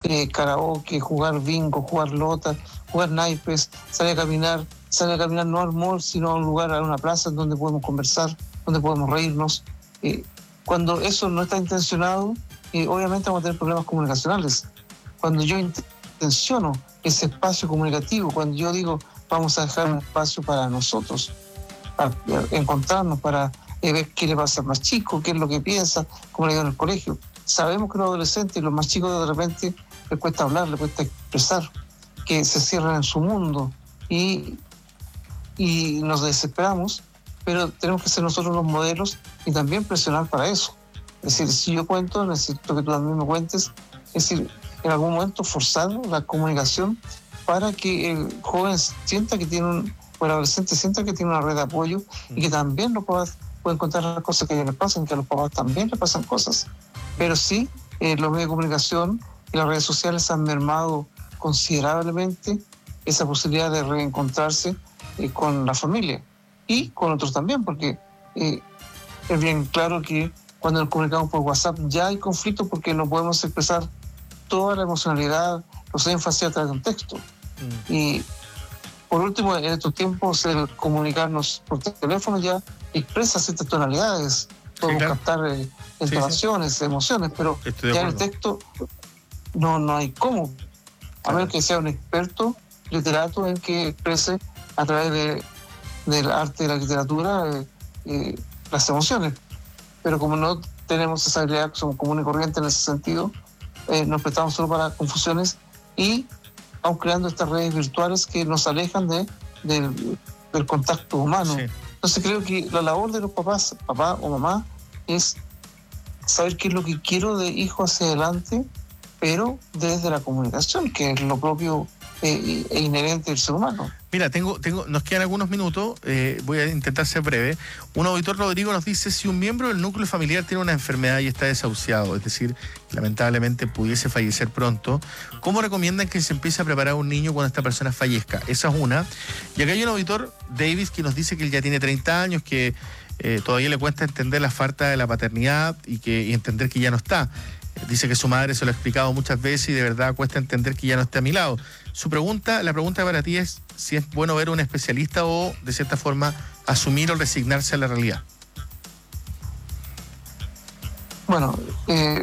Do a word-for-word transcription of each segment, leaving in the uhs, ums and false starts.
eh, karaoke, jugar bingo, jugar lota, jugar naipes, salir a caminar, salir a caminar no al mall, sino a un lugar, a una plaza donde podemos conversar, donde podemos reírnos. Eh, cuando eso no está intencionado, eh, obviamente vamos a tener problemas comunicacionales. Cuando yo intenciono ese espacio comunicativo, cuando yo digo vamos a dejar un espacio para nosotros, para encontrarnos, para eh, ver qué le pasa al más chico, qué es lo que piensa, cómo le ha ido en el colegio. Sabemos que los adolescentes y los más chicos de repente les cuesta hablar, les cuesta expresar, que se cierran en su mundo y, y nos desesperamos, pero tenemos que ser nosotros los modelos y también presionar para eso. Es decir, si yo cuento, necesito que tú también me cuentes, es decir, en algún momento forzar la comunicación para que el joven sienta que tiene un, o el adolescente sienta que tiene una red de apoyo y que también los papás pueden contar las cosas que a ellos les pasan, que a los papás también les pasan cosas. Pero sí, eh, los medios de comunicación y las redes sociales han mermado considerablemente esa posibilidad de reencontrarse eh, con la familia y con otros también, porque eh, es bien claro que cuando nos comunicamos por WhatsApp ya hay conflictos porque no podemos expresar toda la emocionalidad, los énfasis a través de un texto. Mm. Y por último, en estos tiempos, el comunicarnos por teléfono ya expresa ciertas tonalidades, podemos sí, claro. captar eh, entonaciones, sí, sí. emociones, pero ya en el texto no, no hay cómo, a menos que sea un experto literato en que exprese a través de, del arte y la literatura eh, eh, las emociones. Pero como no tenemos esa habilidad, somos común y corriente en ese sentido, eh, nos prestamos solo para confusiones y vamos creando estas redes virtuales que nos alejan de, de, del contacto humano. Sí. Entonces creo que la labor de los papás, papá o mamá, es saber qué es lo que quiero de hijo hacia adelante, pero desde la comunicación, que es lo propio eh, e inherente del ser humano. Mira, tengo, tengo, nos quedan algunos minutos, eh, voy a intentar ser breve. Un auditor, Rodrigo, nos dice: si un miembro del núcleo familiar tiene una enfermedad y está desahuciado, es decir, lamentablemente pudiese fallecer pronto, ¿cómo recomiendan que se empiece a preparar un niño cuando esta persona fallezca? Esa es una. Y acá hay un auditor, Davis, que nos dice que él ya tiene treinta años, que eh, todavía le cuesta entender la falta de la paternidad y, que, y entender que ya no está. Dice que su madre se lo ha explicado muchas veces y de verdad cuesta entender que ya no esté a mi lado. Su pregunta, la pregunta para ti es si es bueno ver a un especialista o, de cierta forma, asumir o resignarse a la realidad. Bueno, eh,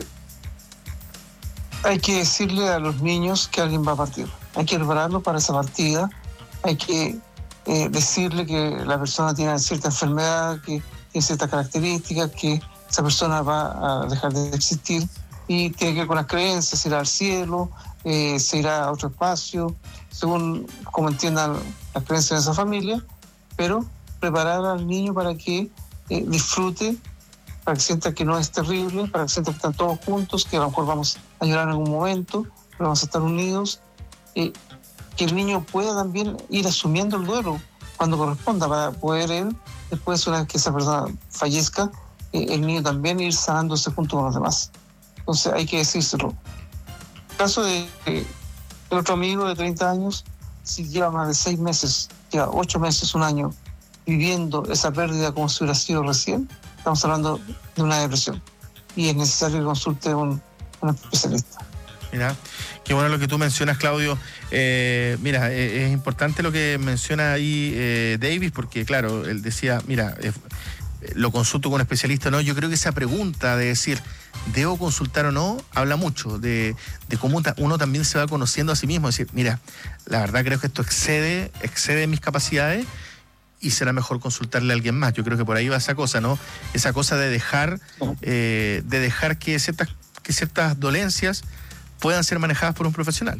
hay que decirle a los niños que alguien va a partir. Hay que prepararlo para esa partida. Hay que eh, decirle que la persona tiene cierta enfermedad, que tiene ciertas características, que esa persona va a dejar de existir. Y tiene que ver con las creencias, se irá al cielo, eh, se irá a otro espacio, según como entiendan las creencias de esa familia, pero preparar al niño para que eh, disfrute, para que sienta que no es terrible, para que sienta que están todos juntos, que a lo mejor vamos a llorar en algún momento, pero vamos a estar unidos, eh, que el niño pueda también ir asumiendo el duelo cuando corresponda, para poder él, después una vez que esa persona fallezca, eh, el niño también ir sanándose junto con los demás. Entonces hay que decírselo. En el caso de eh, el otro amigo de treinta años, si lleva más de seis meses, lleva ocho meses, un año, viviendo esa pérdida como si hubiera sido recién, estamos hablando de una depresión. Y es necesario que consulte a un, un especialista. Mira, qué bueno lo que tú mencionas, Claudio. Eh, mira, eh, es importante lo que menciona ahí eh, Davis, porque claro, él decía, mira, eh, lo consulto con un especialista o no. Yo creo que esa pregunta de decir, ¿debo consultar o no? Habla mucho de, de cómo uno también se va conociendo a sí mismo. Es decir, mira, la verdad creo que esto excede, excede mis capacidades y será mejor consultarle a alguien más. Yo creo que por ahí va esa cosa, ¿no? Esa cosa de dejar, eh, de dejar que ciertas, que ciertas dolencias puedan ser manejadas por un profesional.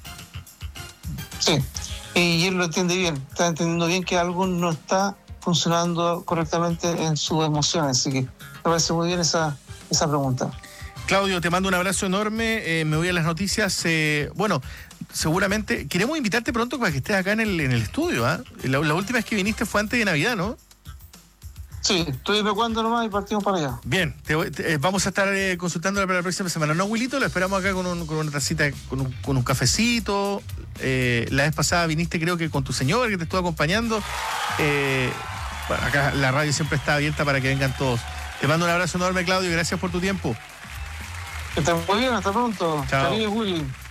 Sí, y él lo entiende bien, está entendiendo bien que algo no está funcionando correctamente en sus emociones, así que me parece muy bien esa, esa pregunta. Claudio, te mando un abrazo enorme, eh, me voy a las noticias. Eh, bueno, seguramente queremos invitarte pronto para que estés acá en el, en el estudio. ¿eh? La, la última vez que viniste fue antes de Navidad, ¿no? Sí, estoy evacuando nomás y partimos para allá. Bien, te, te, vamos a estar eh, consultándolo para la próxima semana. No, Wilito, lo esperamos acá con, un, con una tacita, con un, con un cafecito. Eh, la vez pasada viniste, creo que con tu señor que te estuvo acompañando. Eh, bueno, acá la radio siempre está abierta para que vengan todos. Te mando un abrazo enorme, Claudio, y gracias por tu tiempo. Que estén muy bien, hasta pronto. Chao. Cariño, Willy.